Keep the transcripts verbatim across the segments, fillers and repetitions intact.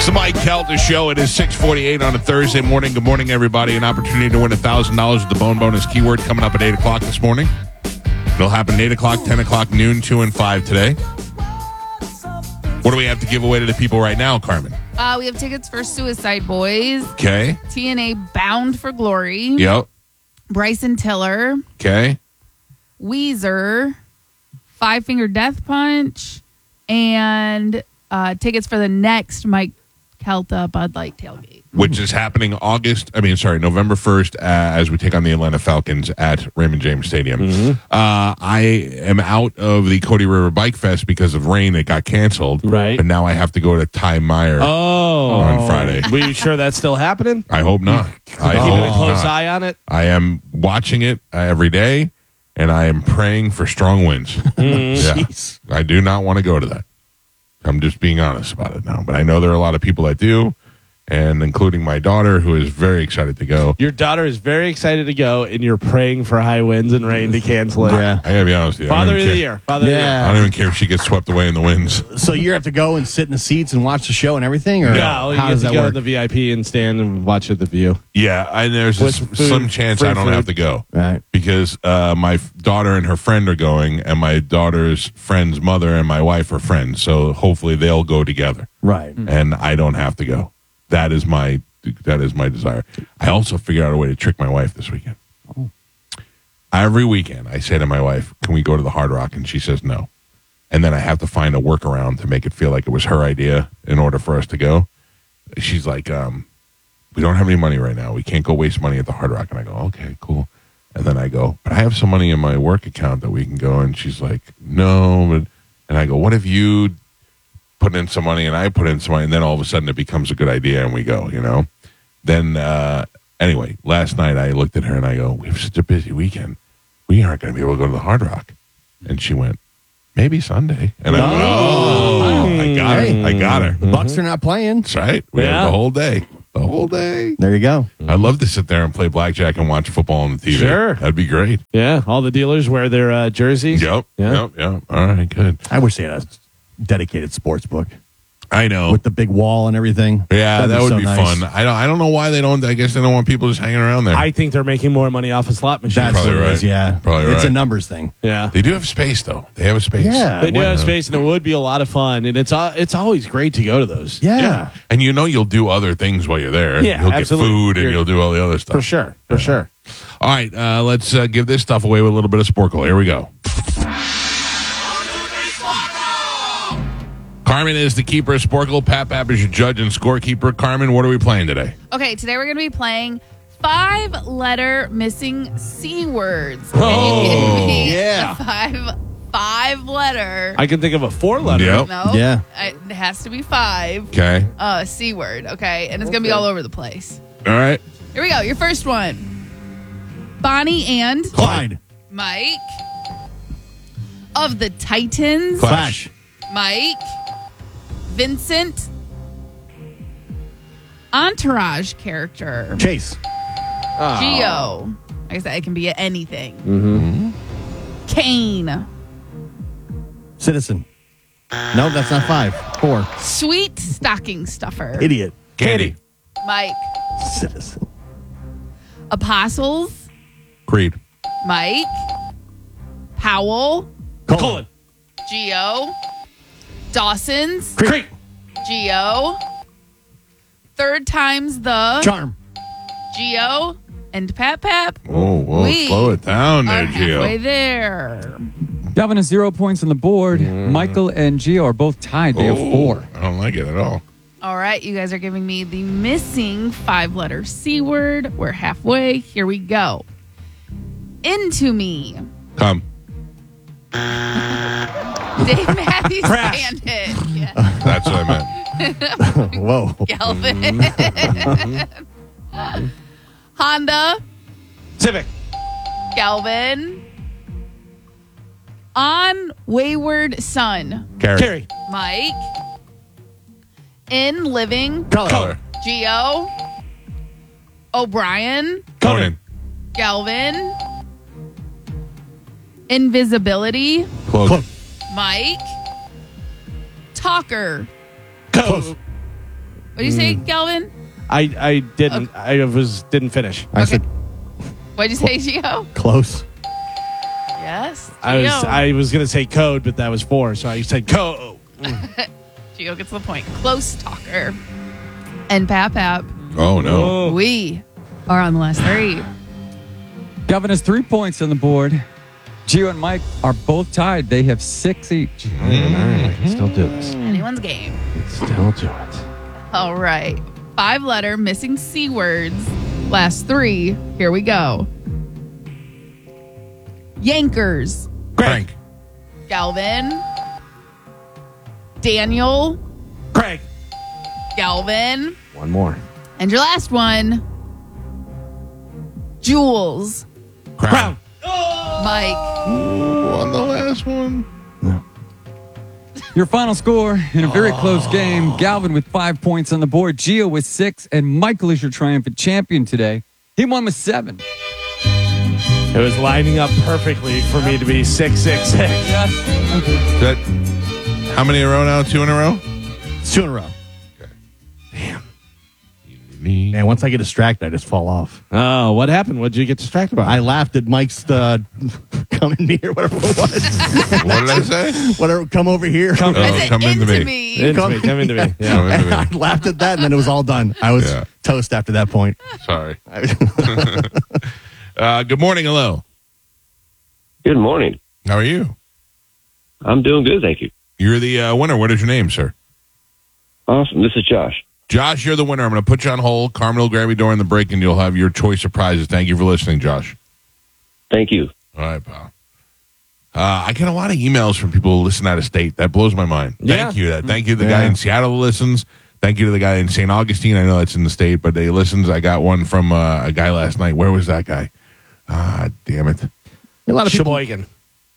It's the Mike Calta Show. It is six forty-eight on a Thursday morning. Good morning, everybody. An opportunity to win one thousand dollars with the Bone Bonus keyword coming up at eight o'clock this morning. It'll happen at eight o'clock, ten o'clock, noon, two, and five today. What do we have to give away to the people right now, Carmen? Uh, we have tickets for Suicide Boys. Okay. T N A Bound for Glory. Yep. Bryson Tiller. Okay. Weezer. Five Finger Death Punch. And uh, tickets for the next Mike Calta Bud Light tailgate. Which is happening August, I mean, sorry, November first uh, as we take on the Atlanta Falcons at Raymond James Stadium. Mm-hmm. Uh, I am out of the Cody River Bike Fest because of rain. It got canceled. Right. But now I have to go to Ty Meyer oh. on Friday. Were you sure that's still happening? I hope not. I Keeping hope a close not. eye on it? I am watching it uh, every day, and I am praying for strong winds. Mm, yeah. Jeez. I do not want to go to that. I'm just being honest about it now. But I know there are a lot of people that do. And including my daughter, who is very excited to go. Your daughter is very excited to go, and you're praying for high winds and rain to cancel it. Yeah. I gotta be honest with you. Father I of don't the even year. Father Yeah. of the year. care. I don't even care if she gets swept away in the winds. So you have to go and sit in the seats and watch the show and everything, or No, you how get does to that go work? in the V I P and stand and watch at the view. Yeah, and there's a With s- food, slim chance free I don't food. have to go. Right. Because uh, my f- daughter and her friend are going, and my daughter's friend's mother and my wife are friends. So hopefully they'll go together, Right. and I don't have to go. That is my that is my desire. I also figured out a way to trick my wife this weekend. Oh. Every weekend, I say to my wife, "Can we go to the Hard Rock?" And she says no. And then I have to find a workaround to make it feel like it was her idea in order for us to go. She's like, um, "We don't have any money right now. We can't go waste money at the Hard Rock." And I go, "Okay, cool." And then I go, "But I have some money in my work account that we can go." And she's like, "No." But, and I go, "What if you put in some money and I put in some money?" And then all of a sudden it becomes a good idea and we go, you know? Then, uh, anyway, last night I looked at her and I go, "We have such a busy weekend. We aren't going to be able to go to the Hard Rock." And she went, "Maybe Sunday." And I went, "Oh, I got Hey. her. I got her." The Bucks are not playing. That's right. We Yeah. have the whole day. The whole day. There you go. I'd love to sit there and play blackjack and watch football on the T V. Sure. That'd be great. Yeah, all the dealers wear their uh, jerseys. Yep. Yeah. Yep. Yep. All right. Good. I wish they had a dedicated sports book I know. with the big wall and everything. Yeah, That'd that would so be nice. fun. I don't. I don't know why they don't. I guess they don't want people just hanging around there. I think they're making more money off of slot machines. That's Probably what it right. is, yeah. Probably It's right. a numbers thing. yeah. They do have space, though. They have a space. Yeah. They do Well, have space, and it would be a lot of fun. And it's uh, it's always great to go to those. Yeah. And you know you'll do other things while you're there. Yeah, you'll absolutely. get food and You're- you'll do all the other stuff. For sure. For sure. All right, uh, let's uh, give this stuff away with a little bit of Sporkle. Here we go. Carmen is the keeper of Sporkle. Pat Pap is your judge and scorekeeper. Carmen, what are we playing today? Okay, today we're going to be playing five letter missing C words. Oh, And you give me yeah. a five five letter. I can think of a four letter. Yep. no, Yeah. I- it has to be five. Okay. Uh, C word. Okay, and it's going to be all over the place. All right. Here we go. Your first one. Bonnie and Clyde. Mike of the Titans. Flash. Mike, Vincent, Entourage character, Chase. Geo. Like I said, it can be anything. Mm-hmm. Kane, Citizen. No, that's not five. Four. Sweet Stocking Stuffer, Idiot. Candy. Mike, Citizen. Apostles, Creed. Mike, Powell, Colon. Geo, Dawson's, Creek. Geo, Third Time's the Charm. Geo, and Pap Pap. Oh, whoa. We Slow it down are there, Gio. halfway there. Gavin has zero points on the board. Michael and Gio are both tied. They have Oh, four. I don't like it at all. All right, you guys are giving me the missing five-letter C word. We're halfway. Here we go. Into me. Come. Dave Matthews Bandit. Yeah. That's what I meant. Whoa. Kelvin. Honda. Civic. Galvin. On Wayward Son. Carrie. Carrie. Mike. In Living. Color. Geo. O'Brien. Conan. Galvin. Invisibility. Close. Close. Mike. Talker. Cove. What did you say, Galvin? I, I didn't. I was didn't finish. I Okay. said What did you say, Gio? close. Yes. I was Gio. I was gonna say code, but that was four, so I said code. Gio gets the point. Close talker. And Pap Pap, Oh, no. we are on the last three. Galvin has three points on the board. Gio and Mike are both tied. They have six each. Still do this. Anyone's game. Still do it. All right. Five letter missing C words. Last three. Here we go. Yankers. Crank. Galvin. Daniel. Craig. Galvin. One more. And your last one. Jules. Crown. Mike. On the last one. Your final score in a very close game. Galvin with five points on the board. Gio with six. And Michael is your triumphant champion today. He won with seven. It was lining up perfectly for me to be six six six. Yes. Is that how many in a row now? Two in a row? It's two in a row. Me. Man, once I get distracted, I just fall off. Oh, what happened? What did you get distracted by? I laughed at Mike's uh, come in me or whatever it was. What did I say? Whatever, come over here. Oh, I said come into into me. me. Into Come- me, come into me. Yeah. Come into me. I laughed at that, and then it was all done. I was Yeah. toast after that point. Sorry. uh, good morning. Hello. Good morning. How are you? I'm doing good, thank you. You're the uh, winner. What is your name, sir? Awesome. This is Josh. Josh, you're the winner. I'm going to put you on hold. Carmen will grab you during the break, and you'll have your choice of prizes. Thank you for listening, Josh. Thank you. All right, pal. Uh, I get a lot of emails from people who listen out of state. That blows my mind. Yeah. Thank you. That. Thank you to the guy Yeah. in Seattle who listens. Thank you to the guy in Saint Augustine. I know that's in the state, but they listens. I got one from uh, a guy last night. Where was that guy? Ah, damn it. A lot of people. Sheboygan.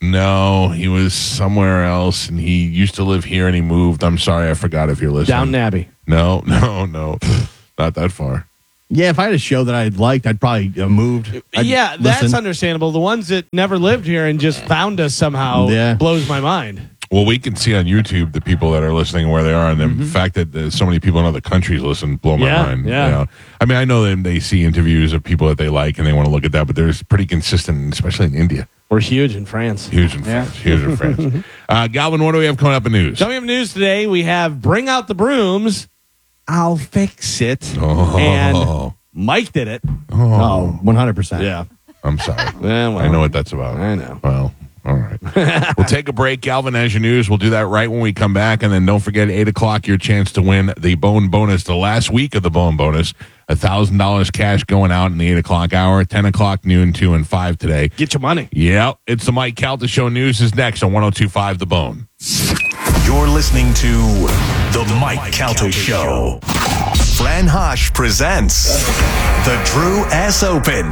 No, he was somewhere else, and he used to live here, and he moved. I'm sorry, I forgot if you're listening. Down Abbey. No, no, no. Not that far. Yeah, if I had a show that I liked, I'd probably uh, moved. I'd yeah, that's listen. understandable. The ones that never lived here and just found us somehow Yeah. blows my mind. Well, we can see on YouTube the people that are listening where they are, and the fact that there's so many people in other countries listen blow my Yeah, mind. yeah. You know? I mean, I know them. They see interviews of people that they like, and they want to look at that, but they're pretty consistent, especially in India. We're huge in France. Huge in France. Huge in France. Uh, Galvin, what do we have coming up in news? Coming up news today, we have Bring Out the Brooms. I'll fix it. Oh. And Mike did it. Oh, one hundred percent. Yeah. I'm sorry. Yeah, well, I know what that's about. I know. Well, all right. We'll take a break. Galvin has your news. We'll do that right when we come back. And then don't forget, eight o'clock, your chance to win the Bone Bonus, the last week of the Bone Bonus. one thousand dollars cash going out in the eight o'clock hour, ten o'clock, noon, two, and five today. Get your money. Yep. It's the Mike Calta Show. News is next on one oh two point five The Bone. You're listening to The Mike Calta Show. Fran Hosh presents the Drew S. Open.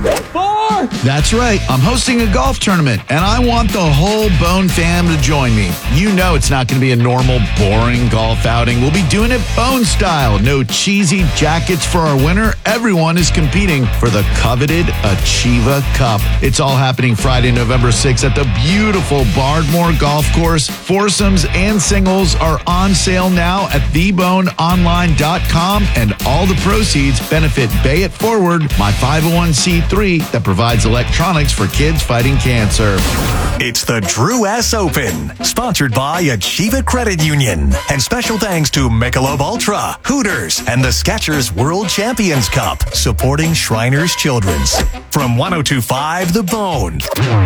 That's right. I'm hosting a golf tournament, and I want the whole Bone fam to join me. You know it's not going to be a normal, boring golf outing. We'll be doing it Bone style. No cheesy jackets for our winner. Everyone is competing for the coveted Achieva Cup. It's all happening Friday, November sixth at the beautiful Bardmore Golf Course. Foursomes and singles are on sale now at the bone online dot com, and all the proceeds benefit Bay It Forward, my five oh one c three that provides electronics for kids fighting cancer. It's the Drew S. Open, sponsored by Achieva Credit Union. And special thanks to Michelob Ultra, Hooters, and the Skechers World Champions Cup, supporting Shriners Children's. From one oh two point five The Bone.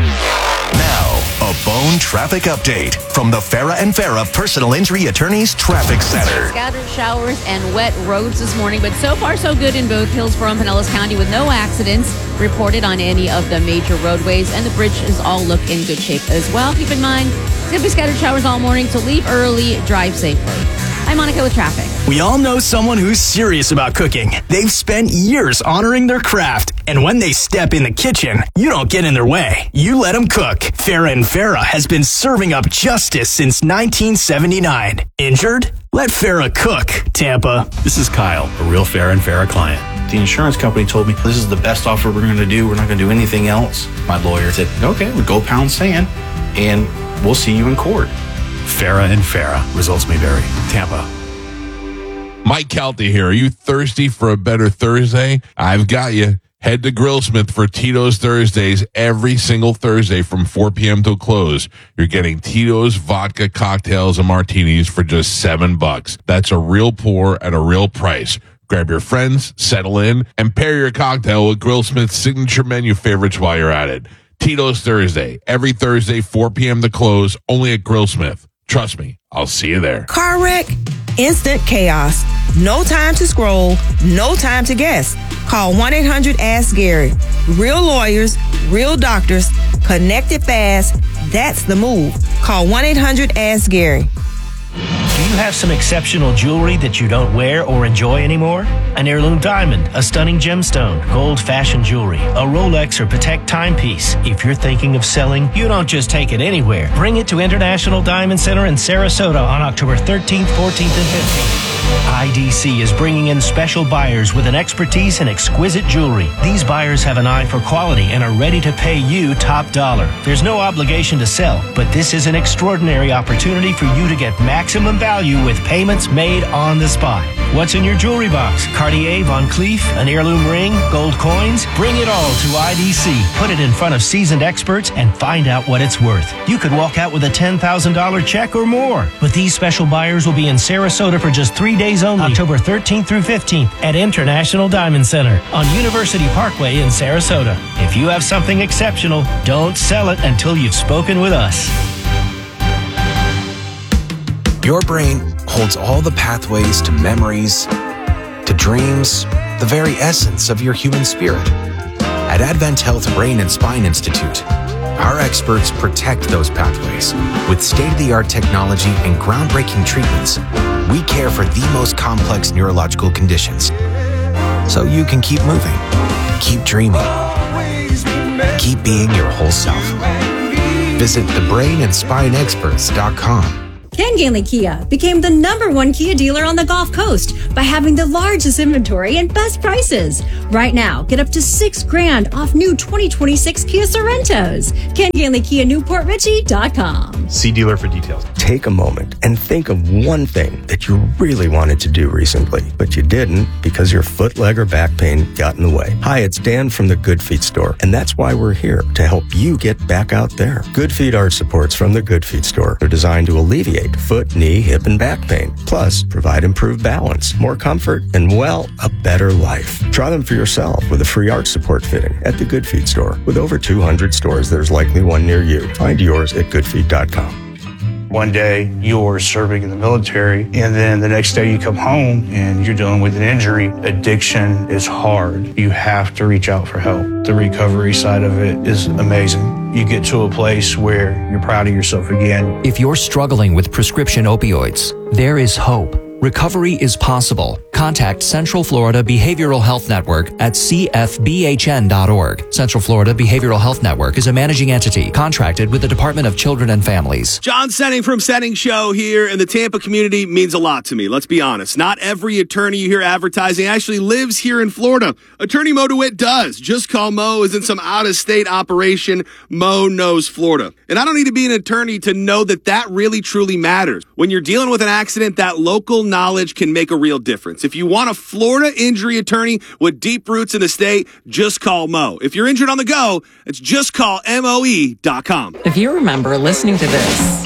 Now, a Bone traffic update from the Farah and Farah Personal Injury Attorneys Traffic Center. Scattered showers and wet roads this morning, but so far so good in both Hillsborough and Pinellas County with no accidents reported on any of the major roadways, and the bridges all look in good shape as well. Keep in mind, it's going to be scattered showers all morning, so leave early, drive safely. I'm Monica with traffic. We all know someone who's serious about cooking. They've spent years honoring their craft, and when they step in the kitchen, you don't get in their way. You let them cook. Farah and Farah has been serving up justice since nineteen seventy-nine. Injured? Let Farah cook, Tampa. This is Kyle, a real Farah and Farah client. The insurance company told me this is the best offer we're going to do. We're not going to do anything else. My lawyer said, okay, we'll go pound sand, and we'll see you in court. Farah and Farah. Results may vary. Tampa. Mike Calta here. Are you thirsty for a better Thursday? I've got you. Head to Grillsmith for Tito's Thursdays every single Thursday from four p.m. till close. You're getting Tito's vodka cocktails and martinis for just seven bucks. That's a real pour at a real price. Grab your friends, settle in, and pair your cocktail with Grillsmith's signature menu favorites while you're at it. Tito's Thursday, every Thursday, four p.m. to close, only at Grillsmith. Trust me, I'll see you there. Car wreck? Instant chaos. No time to scroll, no time to guess. Call one eight hundred ask Gary. Real lawyers, real doctors, connected fast. That's the move. Call one eight hundred ask Gary. Do you have some exceptional jewelry that you don't wear or enjoy anymore? An heirloom diamond, a stunning gemstone, gold fashion jewelry, a Rolex or Patek timepiece. If you're thinking of selling, you don't just take it anywhere. Bring it to International Diamond Center in Sarasota on October thirteenth, fourteenth, and fifteenth. I D C is bringing in special buyers with an expertise in exquisite jewelry. These buyers have an eye for quality and are ready to pay you top dollar. There's no obligation to sell, but this is an extraordinary opportunity for you to get maximum value with payments made on the spot. What's in your jewelry box? Cartier, Von Cleef, an heirloom ring, gold coins? Bring it all to I D C. Put it in front of seasoned experts and find out what it's worth. You could walk out with a ten thousand dollars check or more. But these special buyers will be in Sarasota for just three days only, October thirteenth through fifteenth at International Diamond Center on University Parkway in Sarasota. If you have something exceptional, don't sell it until you've spoken with us. Your brain holds all the pathways to memories, to dreams, the very essence of your human spirit. At Advent Health Brain and Spine Institute, our experts protect those pathways. With state-of-the-art technology and groundbreaking treatments, we care for the most complex neurological conditions. So you can keep moving, keep dreaming, keep being your whole self. Visit the brain and spine experts dot com. Ken Gainley Kia became the number one Kia dealer on the Gulf Coast by having the largest inventory and best prices. Right now, get up to six grand off new twenty twenty-six Kia Sorrentos. Ken Gainley Kia Newport Richie dot com. See dealer for details. Take a moment and think of one thing that you really wanted to do recently, but you didn't because your foot, leg, or back pain got in the way. Hi, it's Dan from the Good Feet store, and that's why we're here, to help you get back out there. Good Feet arch supports from the Good Feet store. They're designed to alleviate foot, knee, hip, and back pain, plus provide improved balance, more comfort, and, well, a better life. Try them for yourself with a free arch support fitting at the Good Feet store. With over two hundred stores, there's likely one near you. Find yours at good feet dot com. One day you're serving in the military, and then the next day you come home and you're dealing with an injury. Addiction is hard. You have to reach out for help. The recovery side of it is amazing. You get to a place where you're proud of yourself again. If you're struggling with prescription opioids, there is hope. Recovery is possible. Contact Central Florida Behavioral Health Network at c f b h n dot org. Central Florida Behavioral Health Network is a managing entity contracted with the Department of Children and Families. John Setting from Setting Show here, and the Tampa community means a lot to me. Let's be honest. Not every attorney you hear advertising actually lives here in Florida. Attorney Mo DeWitt does. Just call Mo isn't some out-of-state operation. Mo knows Florida. And I don't need to be an attorney to know that that really, truly matters. When you're dealing with an accident, that local knowledge can make a real difference. If you want a Florida injury attorney with deep roots in the state, just call Mo. If you're injured on the go, it's just call M O E dot com. If you remember listening to this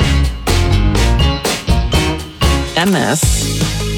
and this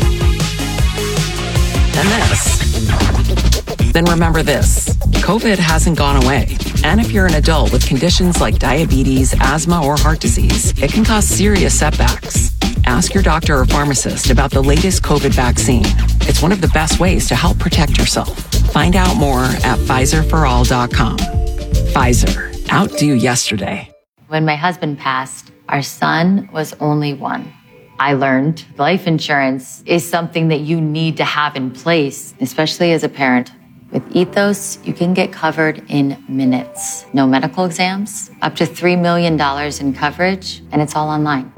and this, then remember this. COVID hasn't gone away. And if you're an adult with conditions like diabetes, asthma, or heart disease, it can cause serious setbacks. Ask your doctor or pharmacist about the latest COVID vaccine. It's one of the best ways to help protect yourself. Find out more at Pfizer for all dot com. Pfizer. Outdo yesterday. When my husband passed, our son was only one. I learned life insurance is something that you need to have in place, especially as a parent. With Ethos, you can get covered in minutes. No medical exams, up to three million dollars in coverage, and it's all online.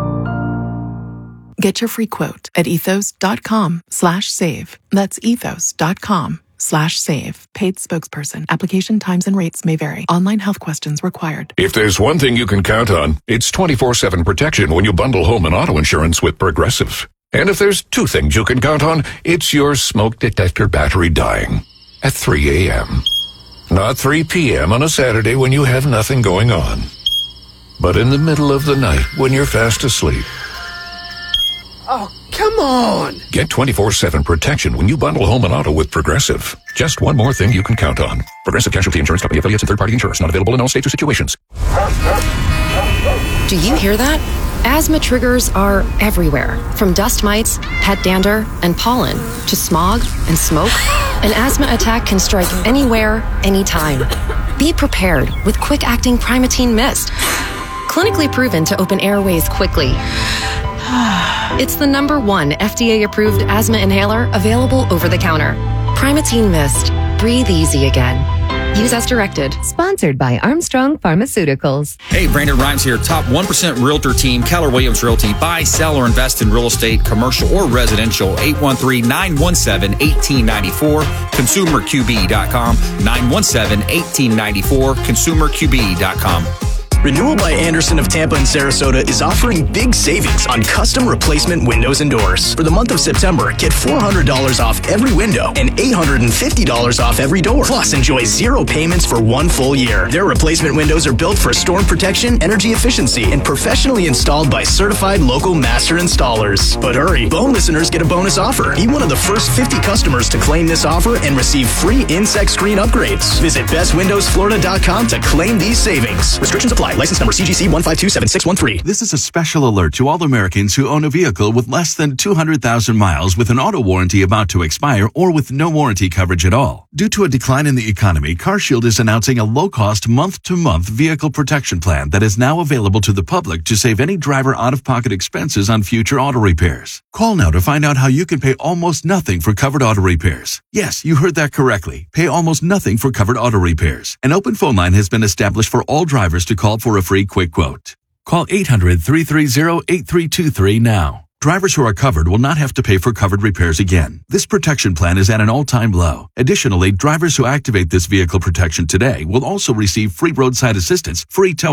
Get your free quote at ethos.com slash save. That's ethos.com slash save. Paid spokesperson. Application times and rates may vary. Online health questions required. If there's one thing you can count on, it's twenty-four seven protection when you bundle home and auto insurance with Progressive. And if there's two things you can count on, it's your smoke detector battery dying at three a.m. Not three p.m. on a Saturday when you have nothing going on, but in the middle of the night when you're fast asleep. Oh, come on! Get twenty-four seven protection when you bundle home and auto with Progressive. Just one more thing you can count on. Progressive Casualty Insurance Company affiliates and third-party insurers. Not available in all states or situations. Do you hear that? Asthma triggers are everywhere, from dust mites, pet dander, and pollen, to smog and smoke. An asthma attack can strike anywhere, anytime. Be prepared with quick-acting Primatene Mist. Clinically proven to open airways quickly. It's the number one F D A-approved asthma inhaler available over the counter. Primatene Mist. Breathe easy again. Use as directed. Sponsored by Armstrong Pharmaceuticals. Hey, Brandon Rhymes here. Top one percent Realtor team, Keller Williams Realty. Buy, sell, or invest in real estate, commercial or residential. eight one three, nine one seven, one eight nine four. consumer q b dot com. nine one seven, one eight nine four. consumer q b dot com. Renewal by Anderson of Tampa and Sarasota is offering big savings on custom replacement windows and doors. For the month of September, get four hundred dollars off every window and eight hundred fifty dollars off every door. Plus, enjoy zero payments for one full year. Their replacement windows are built for storm protection, energy efficiency, and professionally installed by certified local master installers. But hurry, Bone listeners get a bonus offer. Be one of the first fifty customers to claim this offer and receive free insect screen upgrades. Visit best windows florida dot com to claim these savings. Restrictions apply. License number C G C one five two seven six one three. This is a special alert to all Americans who own a vehicle with less than two hundred thousand miles with an auto warranty about to expire or with no warranty coverage at all. Due to a decline in the economy, CarShield is announcing a low-cost month-to-month vehicle protection plan that is now available to the public to save any driver out-of-pocket expenses on future auto repairs. Call now to find out how you can pay almost nothing for covered auto repairs. Yes, you heard that correctly. Pay almost nothing for covered auto repairs. An open phone line has been established for all drivers to call for a free quick quote. Call eight hundred, three three zero, eight three two three now. Drivers who are covered will not have to pay for covered repairs again. This protection plan is at an all-time low. Additionally, drivers who activate this vehicle protection today will also receive free roadside assistance, free tow